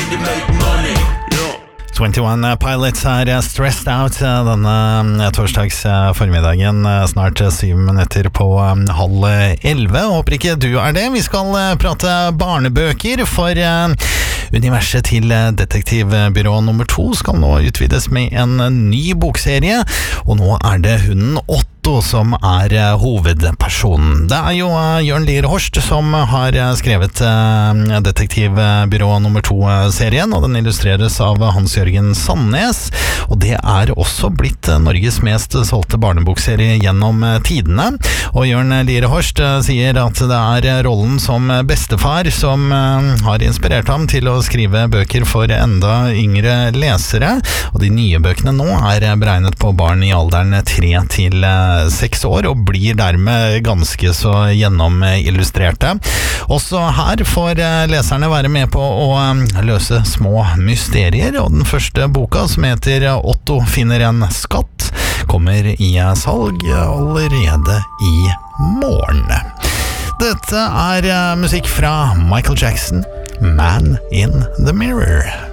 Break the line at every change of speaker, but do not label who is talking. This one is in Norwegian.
to make money.
21 Pilots stressed out denne torsdags formiddagen, snart 7 minutter på 10:30. Håper ikke du det. Vi skal prate barnebøker, for universet til detektivbyrå nummer 2 skal nå utvides med en ny bokserie, og nå det hunden Otto som hovedpersonen. Det jo Jørn Lier Horst som har skrevet detektivbyrå nummer 2-serien, og den illustreres av Hans-Jørgen Sandnes, og det også blitt Norges mest solgte barnebokserie gjennom tidene. Og Jørn Lier Horst sier at det rollen som bestefar som har inspirert ham til å skrive bøker for enda yngre lesere, og de nye bøkene nå beregnet på barn i alderen 3 til 6 år, og blir dermed ganske så gjennomillustrerte. Også her får leserne være med på å løse små mysterier, og den første boka, som heter Otto finner en skatt, kommer i salg allerede i morgen. Dette musikk fra Michael Jackson, Man in the Mirror.